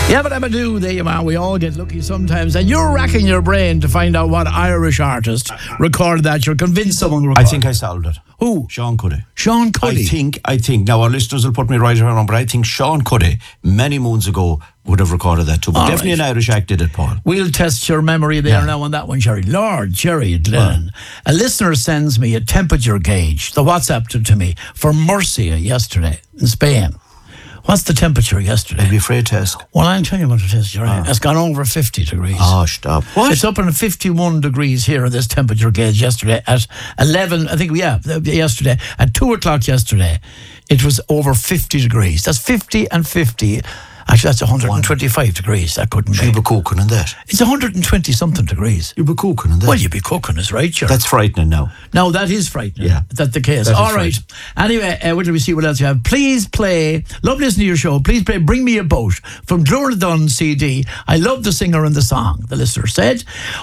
Yeah, but I do. There you are. We all get lucky sometimes. And you're racking your brain to find out what Irish artist recorded that. You're convinced someone recorded I think I solved it. Who? Sean Cuddy. Sean Cuddy. I think. Now, our listeners will put me right around, but I think Sean Cuddy, many moons ago, would have recorded that too. But definitely an Irish act did it, Paul. We'll test your memory there now on that one, Jerry. Lord Jerry Glenn. A listener sends me a temperature gauge, the WhatsApp to me, for Murcia yesterday in Spain. What's the temperature yesterday? I'd be afraid to ask. Well, I'll tell you what it is, Jerry. It's gone over 50 degrees. Oh, stop. What? It's up in 51 degrees here at this temperature gauge yesterday at 11, I think, yesterday. At 2 o'clock yesterday, it was over 50 degrees. That's 50 and 50. Actually, that's 125 degrees. That couldn't be. You'd be cooking in that. It's 120-something degrees. You'd be cooking in that. Well, you'd be cooking, is right, sure. That's frightening now. No, that is frightening. Yeah. That's the case. That All right. Anyway, what do we see? What else you have? Please play. Love listening to your show. Please play Bring Me a Boat from Drura Dunn CD. I love the singer and the song, the listener said.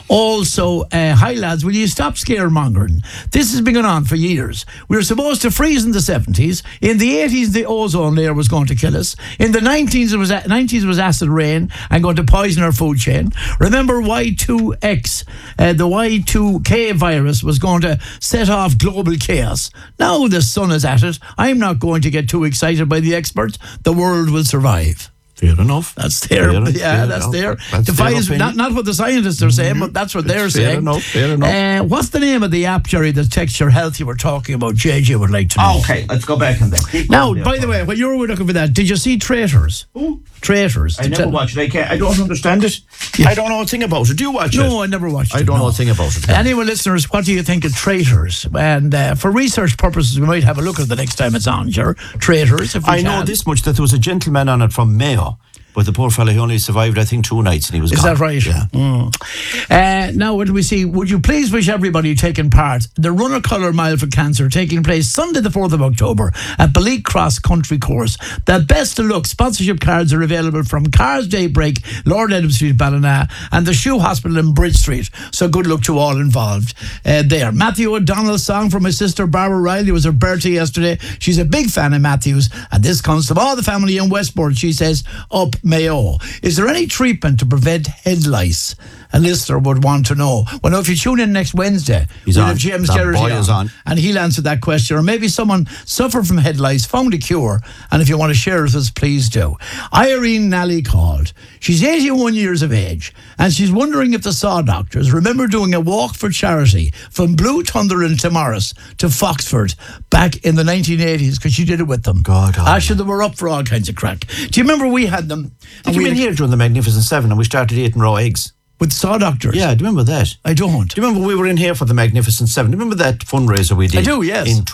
Also, hi lads, will you stop scaremongering? This has been going on for years. We were supposed to freeze in the 70s. In the 80s, the ozone layer was going to kill us. In the 90s, it was acid rain and going to poison our food chain. Remember Y2X, the Y2K virus was going to set off global chaos. Now the sun is at it. I'm not going to get too excited by the experts. The world will survive. Fair enough. That's there. That's there. Defies not what the scientists are saying, but that's what they're saying. Fair enough. What's the name of the app, Jerry, that texts your health you were talking about? JJ would like to know. Okay, let's go back on that. Now, by the way, when you were looking for that, did you see Traitors? Who? Traitors. I never watched it. I don't understand it. Yeah. I don't know a thing about it. Do you watch it? No, I never watched it. I don't know a thing about it. Anyway, listeners, what do you think of Traitors? And for research purposes, we might have a look at the next time it's on, sure. Traitors, if we can. Know this much, that there was a gentleman on it from Mayo. But the poor fella, he only survived, I think, 2 nights and he was gone. Is that right? Yeah. Now, what do we see? Would you please wish everybody taking part the Runner Colour Mile for Cancer taking place Sunday the 4th of October at Beleek Cross Country Course. The best of luck. Sponsorship cards are available from Cars Daybreak, Lord Edom Street, Ballina, and the Shoe Hospital in Bridge Street. So good luck to all involved there. Matthew O'Donnell's song from my sister Barbara Riley was her birthday yesterday. She's a big fan of Matthew's, and this comes from all the family in Westport. She says, up Mayo. Is there any treatment to prevent head lice? A listener would want to know. Well, now, if you tune in next Wednesday, we'll have James Geraghty on, and he'll answer that question. Or maybe someone suffered from head lice, found a cure, and if you want to share it with us, please do. Irene Nally called. She's 81 years of age, and she's wondering if the Saw Doctors remember doing a walk for charity from Blue Thunder in Tamaris to Foxford back in the 1980s, because she did it with them. Actually, they were up for all kinds of crack. Do you remember we had them? Did you mean here during the Magnificent Seven and we started eating raw eggs? With Saw Doctors? Yeah, do you remember that? I don't. Do you remember we were in here for the Magnificent Seven? Do you remember that fundraiser we did? I do, yes. In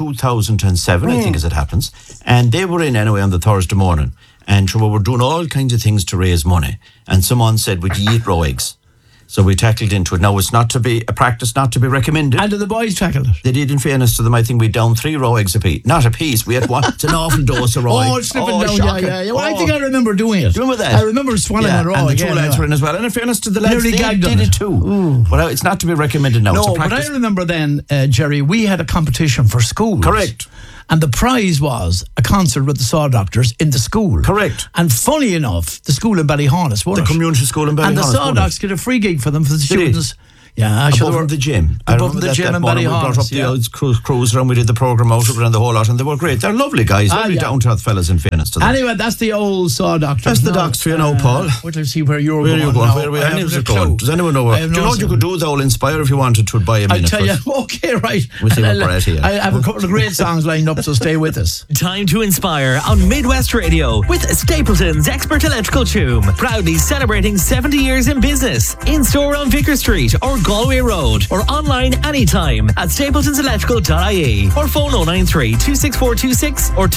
2007, I think, as it happens. And they were in anyway on the Thursday morning. And we were doing all kinds of things to raise money. And someone said, would you eat raw eggs? So we tackled into it. Now, it's not to be a practice, not to be recommended. And did the boys tackle it? They did, in fairness to them. I think we down 3 raw eggs a piece. Not a piece. We had one. It's an awful dose of raw eggs. It's slipping down. Yeah. Well, I think I remember doing it. Do you remember that? I remember swallowing it raw. And the 2 lads were in as well. And in fairness to the lads, they did it too. But it's not to be recommended now. No, but I remember then, Jerry, we had a competition for schools. Correct. And the prize was a concert with the Saw Doctors in the school. Correct. And funny enough, the school in Ballyhonus, the community school in Ballyhonus. And the Saw Doctors get a free gig for them, for the students. Yeah, above the gym. Above the gym in Ballyhonus. We brought up the old cruiser and we did the programme out around the whole lot, and they were great. They're lovely guys, lovely down-to-earth fellas, in fairness to them. Anyway, that's the old Saw Doctors. That's the docs for you now, Paul. Wait till I see where you're going. Where we are going. Does anyone know? Do you know what you could do, though? Inspire if you wanted to buy a minute. I'll tell you. Okay, right. We'll see what we're at here. I have a couple of great songs lined up, so stay with us. Time to inspire on Midwest Radio with Stapleton's Expert Electrical Tomb. Proudly celebrating 70 years in business. In store on Vicar Street or Galway Road, or online anytime at stapletonselectrical.ie or phone 093 26426 or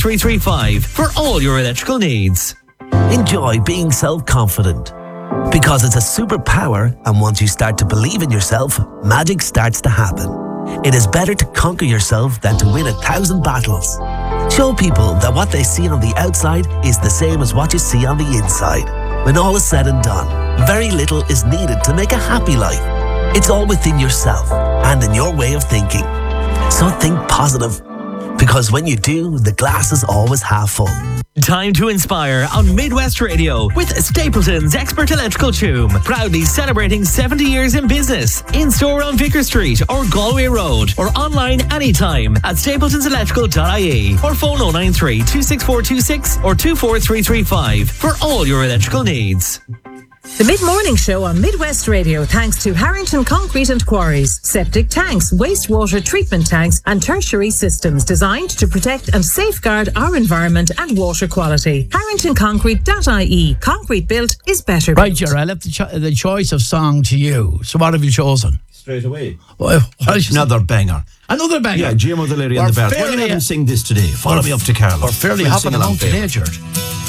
24335 for all your electrical needs. Enjoy being self-confident, because it's a superpower, and once you start to believe in yourself, magic starts to happen. It is better to conquer yourself than to win 1,000 battles. Show people that what they see on the outside is the same as what you see on the inside. When all is said and done, very little is needed to make a happy life. It's all within yourself and in your way of thinking. So think positive, Because when you do, the glass is always half full. Time to inspire on Midwest Radio with Stapleton's Expert Electrical Choom. Proudly celebrating 70 years in business. In-store on Vicar Street or Galway Road. Or online anytime at stapletonselectrical.ie. Or phone 093 26426 or 24335 for all your electrical needs. The Mid-Morning Show on Midwest Radio, thanks to Harrington Concrete and Quarries. Septic tanks, wastewater treatment tanks and tertiary systems designed to protect and safeguard our environment and water quality. HarringtonConcrete.ie. Concrete built is better built. Right, Ger, I left the choice of song to you. So what have you chosen? Straight away. What Another banger. Another banger. Yeah, Jim O'Leary and the Bells. Why don't you have him sing this today? Follow me up to Carlo. We're fairly We'll hopping sing along along today, together. George.